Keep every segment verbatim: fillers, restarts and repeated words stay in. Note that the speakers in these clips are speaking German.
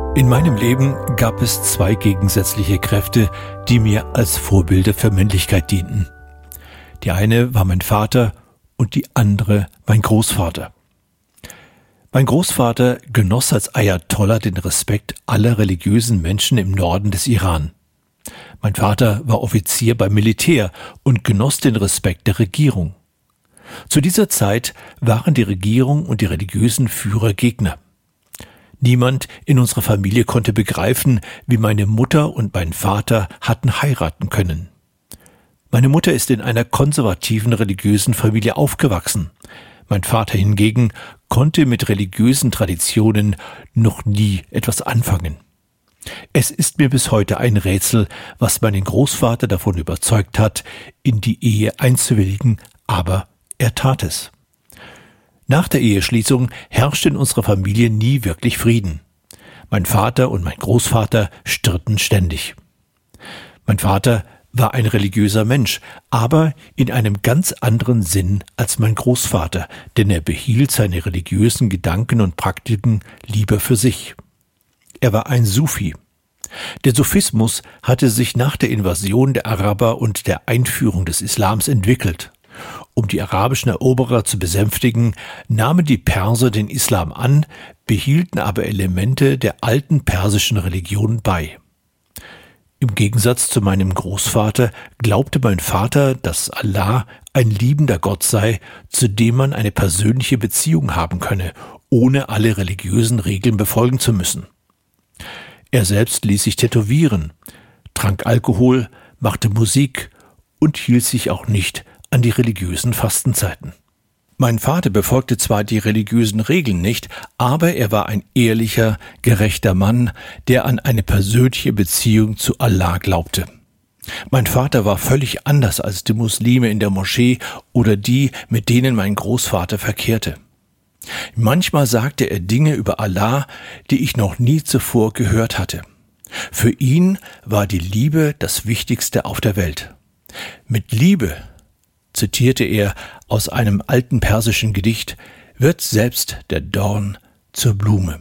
In meinem Leben gab es zwei gegensätzliche Kräfte, die mir als Vorbilder für Männlichkeit dienten. Die eine war mein Vater und die andere mein Großvater. Mein Großvater genoss als Ayatollah den Respekt aller religiösen Menschen im Norden des Iran. Mein Vater war Offizier beim Militär und genoss den Respekt der Regierung. Zu dieser Zeit waren die Regierung und die religiösen Führer Gegner. Niemand in unserer Familie konnte begreifen, wie meine Mutter und mein Vater hatten heiraten können. Meine Mutter ist in einer konservativen religiösen Familie aufgewachsen. Mein Vater hingegen konnte mit religiösen Traditionen noch nie etwas anfangen. Es ist mir bis heute ein Rätsel, was meinen Großvater davon überzeugt hat, in die Ehe einzuwilligen, aber er tat es. Nach der Eheschließung herrschte in unserer Familie nie wirklich Frieden. Mein Vater und mein Großvater stritten ständig. Mein Vater war ein religiöser Mensch, aber in einem ganz anderen Sinn als mein Großvater, denn er behielt seine religiösen Gedanken und Praktiken lieber für sich. Er war ein Sufi. Der Sufismus hatte sich nach der Invasion der Araber und der Einführung des Islams entwickelt. Um die arabischen Eroberer zu besänftigen, nahmen die Perser den Islam an, behielten aber Elemente der alten persischen Religion bei. Im Gegensatz zu meinem Großvater glaubte mein Vater, dass Allah ein liebender Gott sei, zu dem man eine persönliche Beziehung haben könne, ohne alle religiösen Regeln befolgen zu müssen. Er selbst ließ sich tätowieren, trank Alkohol, machte Musik und hielt sich auch nicht an die religiösen Fastenzeiten. Mein Vater befolgte zwar die religiösen Regeln nicht, aber er war ein ehrlicher, gerechter Mann, der an eine persönliche Beziehung zu Allah glaubte. Mein Vater war völlig anders als die Muslime in der Moschee oder die, mit denen mein Großvater verkehrte. Manchmal sagte er Dinge über Allah, die ich noch nie zuvor gehört hatte. Für ihn war die Liebe das Wichtigste auf der Welt. Mit Liebe, zitierte er aus einem alten persischen Gedicht, wird selbst der Dorn zur Blume.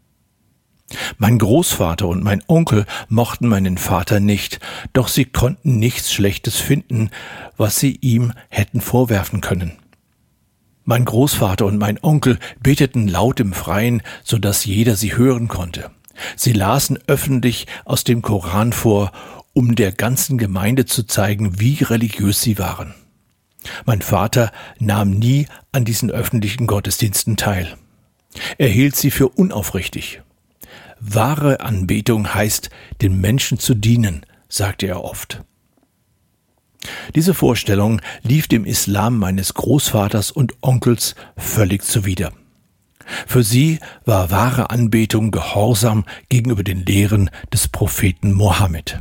Mein Großvater und mein Onkel mochten meinen Vater nicht, doch sie konnten nichts Schlechtes finden, was sie ihm hätten vorwerfen können. Mein Großvater und mein Onkel beteten laut im Freien, so dass jeder sie hören konnte. Sie lasen öffentlich aus dem Koran vor, um der ganzen Gemeinde zu zeigen, wie religiös sie waren. Mein Vater nahm nie an diesen öffentlichen Gottesdiensten teil. Er hielt sie für unaufrichtig. Wahre Anbetung heißt, den Menschen zu dienen, sagte er oft. Diese Vorstellung lief dem Islam meines Großvaters und Onkels völlig zuwider. Für sie war wahre Anbetung Gehorsam gegenüber den Lehren des Propheten Mohammed.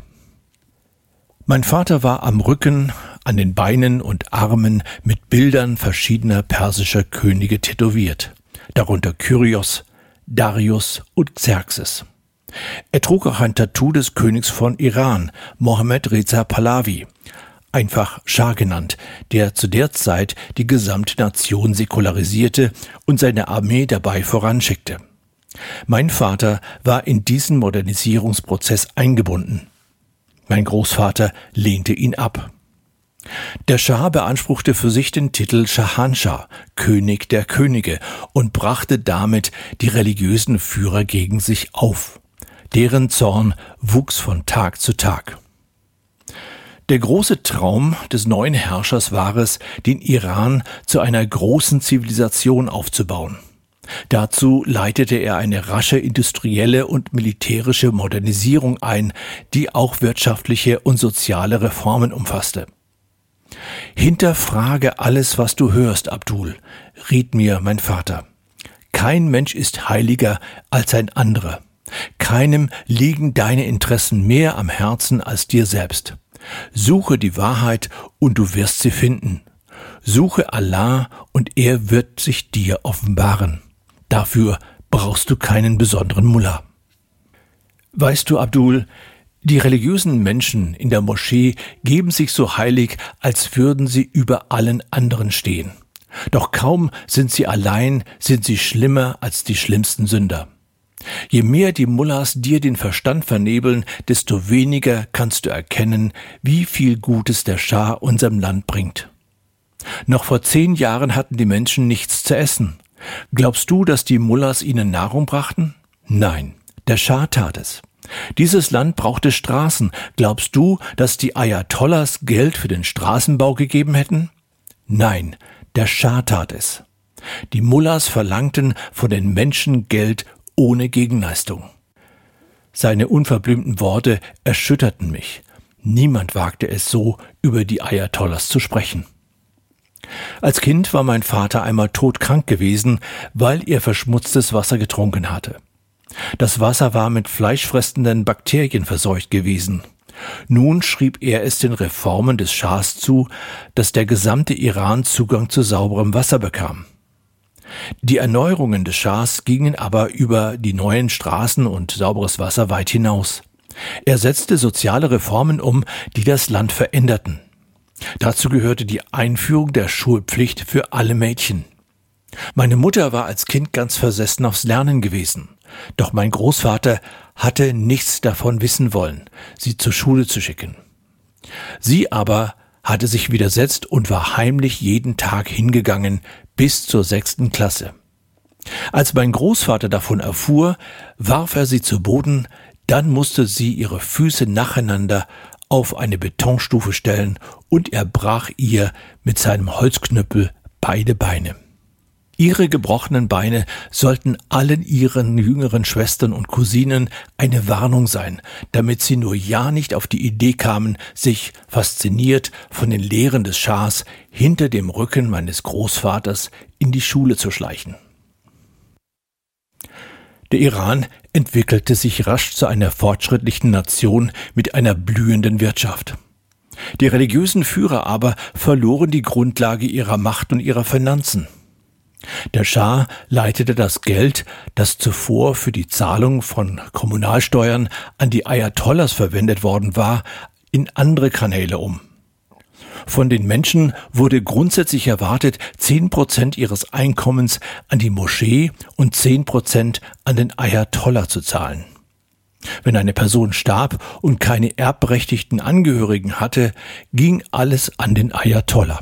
Mein Vater war am Rücken, an den Beinen und Armen mit Bildern verschiedener persischer Könige tätowiert, darunter Kyrios, Darius und Xerxes. Er trug auch ein Tattoo des Königs von Iran, Mohammad Reza Pahlavi, einfach Schah genannt, der zu der Zeit die gesamte Nation säkularisierte und seine Armee dabei voranschickte. Mein Vater war in diesen Modernisierungsprozess eingebunden. Mein Großvater lehnte ihn ab. Der Schah beanspruchte für sich den Titel Schahanschah, König der Könige, und brachte damit die religiösen Führer gegen sich auf. Deren Zorn wuchs von Tag zu Tag. Der große Traum des neuen Herrschers war es, den Iran zu einer großen Zivilisation aufzubauen. Dazu leitete er eine rasche industrielle und militärische Modernisierung ein, die auch wirtschaftliche und soziale Reformen umfasste. Hinterfrage alles, was du hörst, Abdul, riet mir mein Vater. Kein Mensch ist heiliger als ein anderer. Keinem liegen deine Interessen mehr am Herzen als dir selbst. Suche die Wahrheit und du wirst sie finden. Suche Allah und er wird sich dir offenbaren. Dafür brauchst du keinen besonderen Mullah. Weißt du, Abdul, die religiösen Menschen in der Moschee geben sich so heilig, als würden sie über allen anderen stehen. Doch kaum sind sie allein, sind sie schlimmer als die schlimmsten Sünder. Je mehr die Mullahs dir den Verstand vernebeln, desto weniger kannst du erkennen, wie viel Gutes der Schah unserem Land bringt. Noch vor zehn Jahren hatten die Menschen nichts zu essen. Glaubst du, dass die Mullahs ihnen Nahrung brachten? Nein, der Schah tat es. Dieses Land brauchte Straßen. Glaubst du, dass die Ayatollahs Geld für den Straßenbau gegeben hätten? Nein, der Schah tat es. Die Mullahs verlangten von den Menschen Geld ohne Gegenleistung. Seine unverblümten Worte erschütterten mich. Niemand wagte es so, über die Ayatollahs zu sprechen. Als Kind war mein Vater einmal todkrank gewesen, weil er verschmutztes Wasser getrunken hatte. Das Wasser war mit fleischfressenden Bakterien verseucht gewesen. Nun schrieb er es den Reformen des Schahs zu, dass der gesamte Iran Zugang zu sauberem Wasser bekam. Die Erneuerungen des Schahs gingen aber über die neuen Straßen und sauberes Wasser weit hinaus. Er setzte soziale Reformen um, die das Land veränderten. Dazu gehörte die Einführung der Schulpflicht für alle Mädchen. Meine Mutter war als Kind ganz versessen aufs Lernen gewesen. Doch mein Großvater hatte nichts davon wissen wollen, sie zur Schule zu schicken. Sie aber hatte sich widersetzt und war heimlich jeden Tag hingegangen bis zur sechsten Klasse. Als mein Großvater davon erfuhr, warf er sie zu Boden, dann musste sie ihre Füße nacheinander auf eine Betonstufe stellen und er brach ihr mit seinem Holzknüppel beide Beine. Ihre gebrochenen Beine sollten allen ihren jüngeren Schwestern und Cousinen eine Warnung sein, damit sie nur ja nicht auf die Idee kamen, sich, fasziniert von den Lehren des Schahs, hinter dem Rücken meines Großvaters in die Schule zu schleichen. Der Iran entwickelte sich rasch zu einer fortschrittlichen Nation mit einer blühenden Wirtschaft. Die religiösen Führer aber verloren die Grundlage ihrer Macht und ihrer Finanzen. Der Schah leitete das Geld, das zuvor für die Zahlung von Kommunalsteuern an die Ayatollahs verwendet worden war, in andere Kanäle um. Von den Menschen wurde grundsätzlich erwartet, zehn Prozent ihres Einkommens an die Moschee und zehn Prozent an den Ayatollah zu zahlen. Wenn eine Person starb und keine erbberechtigten Angehörigen hatte, ging alles an den Ayatollah.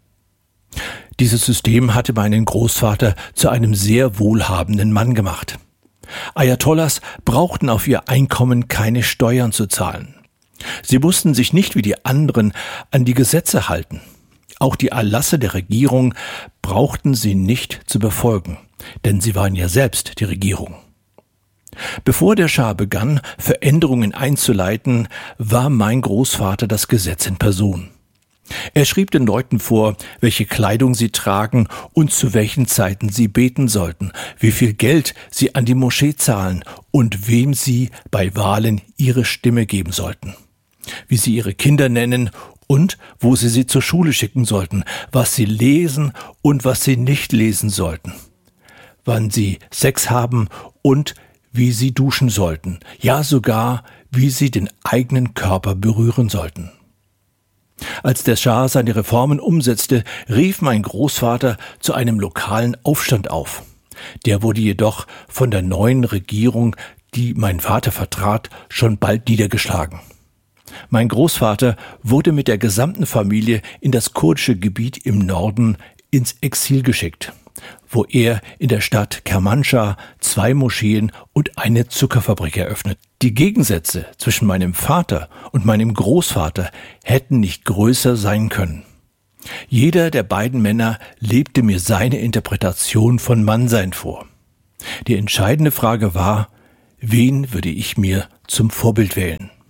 Dieses System hatte meinen Großvater zu einem sehr wohlhabenden Mann gemacht. Ayatollahs brauchten auf ihr Einkommen keine Steuern zu zahlen. Sie mussten sich nicht wie die anderen an die Gesetze halten. Auch die Erlasse der Regierung brauchten sie nicht zu befolgen, denn sie waren ja selbst die Regierung. Bevor der Schah begann, Veränderungen einzuleiten, war mein Großvater das Gesetz in Person. Er schrieb den Leuten vor, welche Kleidung sie tragen und zu welchen Zeiten sie beten sollten, wie viel Geld sie an die Moschee zahlen und wem sie bei Wahlen ihre Stimme geben sollten, wie sie ihre Kinder nennen und wo sie sie zur Schule schicken sollten, was sie lesen und was sie nicht lesen sollten, wann sie Sex haben und wie sie duschen sollten, ja sogar, wie sie den eigenen Körper berühren sollten. Als der Schah seine Reformen umsetzte, rief mein Großvater zu einem lokalen Aufstand auf. Der wurde jedoch von der neuen Regierung, die mein Vater vertrat, schon bald niedergeschlagen. Mein Großvater wurde mit der gesamten Familie in das kurdische Gebiet im Norden ins Exil geschickt, wo er in der Stadt Kermanschah zwei Moscheen und eine Zuckerfabrik eröffnet. Die Gegensätze zwischen meinem Vater und meinem Großvater hätten nicht größer sein können. Jeder der beiden Männer lebte mir seine Interpretation von Mannsein vor. Die entscheidende Frage war, wen würde ich mir zum Vorbild wählen?